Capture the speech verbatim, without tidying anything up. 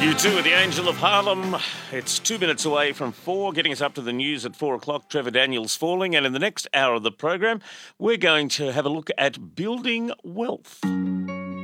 You two are the Angel of Harlem. It's two minutes away from four, getting us up to the news at four o'clock. Trevor Daniels falling. And in the next hour of the program, we're going to have a look at building wealth.